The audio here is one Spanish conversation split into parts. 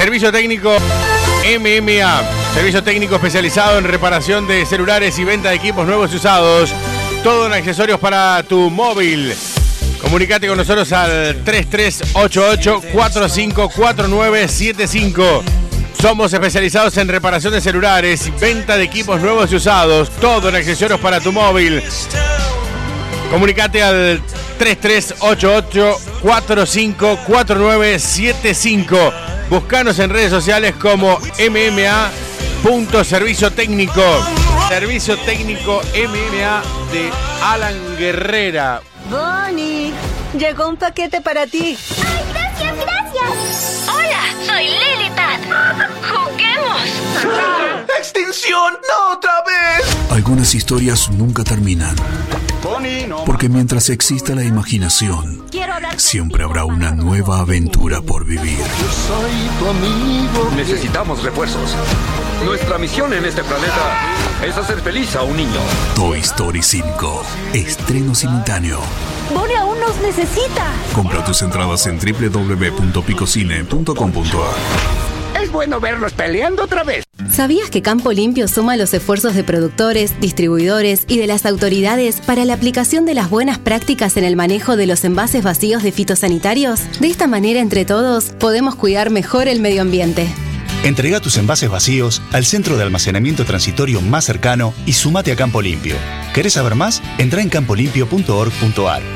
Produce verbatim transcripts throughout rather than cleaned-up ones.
Servicio técnico M M A. Servicio técnico especializado en reparación de celulares y venta de equipos nuevos y usados. Todo en accesorios para tu móvil. Comunicate con nosotros al tres tres ocho ocho, cuatro cinco cuatro nueve siete cinco. Somos especializados en reparación de celulares y venta de equipos nuevos y usados. Todo en accesorios para tu móvil. Comunicate al tres tres ocho ocho, cuatro cinco cuatro nueve siete cinco. Buscanos en redes sociales como M M A punto servicio técnico. Servicio técnico M M A de Alan Guerrera. Bonnie, llegó un paquete para ti. ¡Ay, gracias, gracias! Hola, soy Lilipad. ¡Juguemos! ¡Extinción! ¡No otra vez! Algunas historias nunca terminan. Porque mientras exista la imaginación, siempre habrá una nueva aventura por vivir. Soy tu amigo. Necesitamos refuerzos. Nuestra misión en este planeta es hacer feliz a un niño. Toy Story cinco. Estreno simultáneo. Bonnie aún nos necesita. Compra tus entradas en doble u doble u doble u punto picocine punto com punto a r. Es bueno verlos peleando otra vez. ¿Sabías que Campo Limpio suma los esfuerzos de productores, distribuidores y de las autoridades para la aplicación de las buenas prácticas en el manejo de los envases vacíos de fitosanitarios? De esta manera, entre todos, podemos cuidar mejor el medio ambiente. Entrega tus envases vacíos al centro de almacenamiento transitorio más cercano y sumate a Campo Limpio. ¿Querés saber más? Entra en campo limpio punto org punto a r.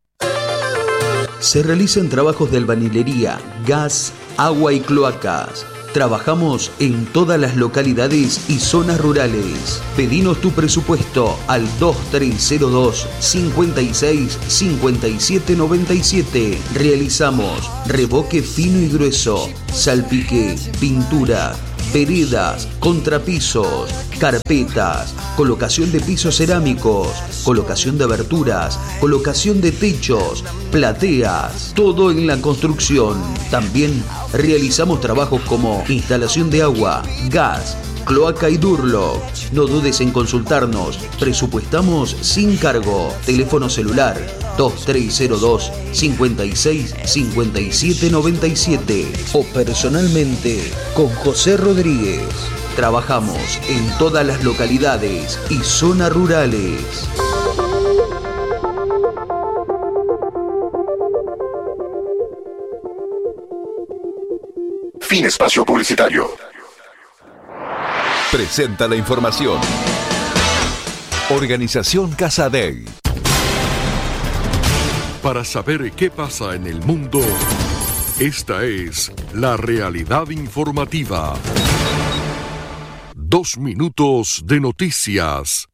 Se realizan trabajos de albañilería, gas, agua y cloacas. Trabajamos en todas las localidades y zonas rurales. Pedinos tu presupuesto al dos tres cero dos, cinco seis, cinco siete nueve siete. Realizamos revoque fino y grueso, salpique, pintura, veredas, contrapisos, carpetas, colocación de pisos cerámicos, colocación de aberturas, colocación de techos, plateas, todo en la construcción. También realizamos trabajos como instalación de agua, gas, cloaca y Durlock. No dudes en consultarnos. Presupuestamos sin cargo. Teléfono celular dos tres cero dos, cinco seis, cinco siete nueve siete o personalmente con José Rodríguez. Trabajamos en todas las localidades y zonas rurales. Fin espacio publicitario. Presenta la información. Organización Casadei. Para saber qué pasa en el mundo, esta es la realidad informativa. Dos minutos de noticias.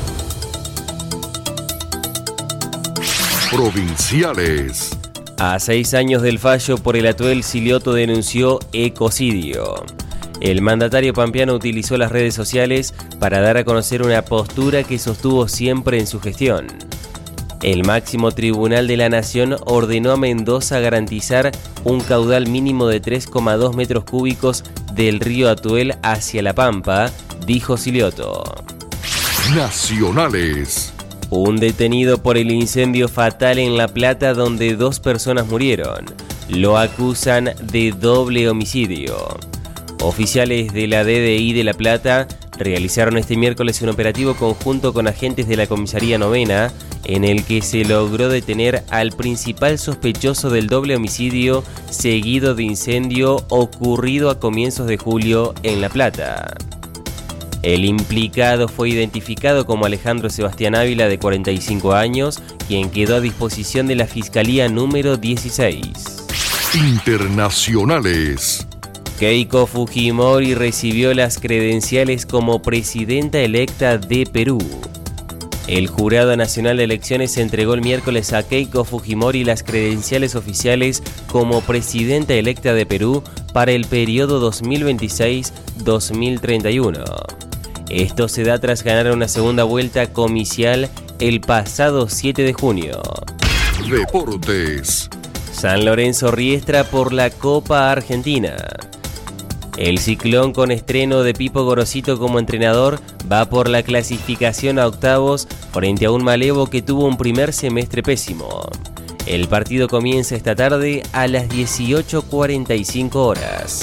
Provinciales. A seis años del fallo por el Atuel, Silioto denunció ecocidio. El mandatario pampeano utilizó las redes sociales para dar a conocer una postura que sostuvo siempre en su gestión. El máximo tribunal de la Nación ordenó a Mendoza garantizar un caudal mínimo de tres coma dos metros cúbicos del río Atuel hacia La Pampa, dijo Silioto. Nacionales. Un detenido por el incendio fatal en La Plata donde dos personas murieron. Lo acusan de doble homicidio. Oficiales de la D D I de La Plata realizaron este miércoles un operativo conjunto con agentes de la Comisaría Novena en el que se logró detener al principal sospechoso del doble homicidio seguido de incendio ocurrido a comienzos de julio en La Plata. El implicado fue identificado como Alejandro Sebastián Ávila, de cuarenta y cinco años, quien quedó a disposición de la Fiscalía número dieciséis. Internacionales. Keiko Fujimori recibió las credenciales como presidenta electa de Perú. El Jurado Nacional de Elecciones entregó el miércoles a Keiko Fujimori las credenciales oficiales como presidenta electa de Perú para el periodo dos mil veintiséis a dos mil treinta y uno. Esto se da tras ganar una segunda vuelta comicial el pasado siete de junio. Deportes. San Lorenzo Riestra por la Copa Argentina. El Ciclón, con estreno de Pipo Gorosito como entrenador, va por la clasificación a octavos frente a un Malevo que tuvo un primer semestre pésimo. El partido comienza esta tarde a las dieciocho cuarenta y cinco horas.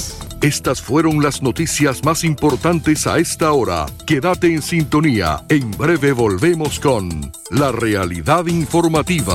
Estas fueron las noticias más importantes a esta hora. Quédate en sintonía. En breve volvemos con La Realidad Informativa.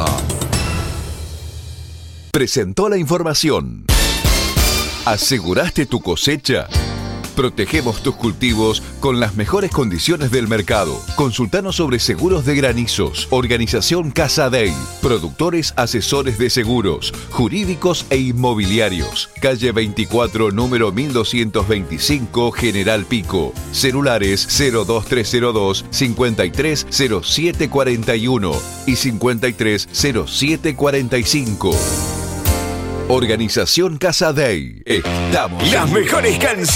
Presentó la información. ¿Aseguraste tu cosecha? Protegemos tus cultivos con las mejores condiciones del mercado. Consultanos sobre seguros de granizos. Organización Casa Dey. Productores asesores de seguros, jurídicos e inmobiliarios. Calle veinticuatro, número mil doscientos veinticinco, General Pico. Celulares cero dos tres cero dos, cincuenta y tres cero siete cuarenta y uno y cincuenta y tres cero siete cuarenta y cinco. Organización Casa Dey. Estamos. Las mejores canciones.